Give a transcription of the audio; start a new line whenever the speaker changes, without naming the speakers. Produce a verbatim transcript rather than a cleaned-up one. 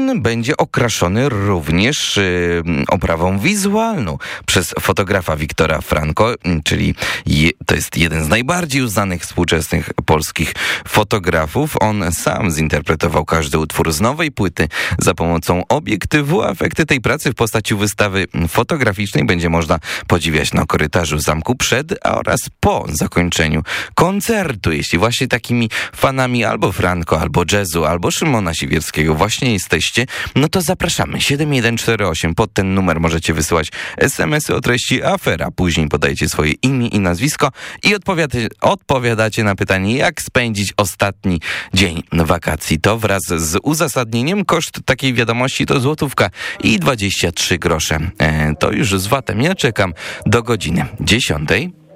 on będzie okraszony również y, oprawą wizualną przez fotografa Wiktora Franco, czyli je, to jest jeden z najbardziej uznanych współczesnych polskich fotografów. On sam zinterpretował każdy utwór z nowej płyty za pomocą obiektywu, a efekty tej pracy w postaci wystawy fotograficznej będzie można podziwiać na korytarzu zamku przed oraz po zakończeniu koncertu. Jeśli właśnie takimi fanami albo Franco, albo jazzu, albo Szymona Siwierskiego właśnie jesteście, no to zapraszamy. siedem jeden cztery osiem, pod ten numer możecie wysyłać es em esy o treści afera. Później podajecie swoje imię i nazwisko i odpowiadacie, odpowiadacie na pytanie, jak spędzić ostatni dzień wakacji. To wraz z uzasadnieniem. Koszt takiej wiadomości to złotówka i dwadzieścia trzy grosze. E, to już z vatem. Ja czekam do godziny dziesiątej.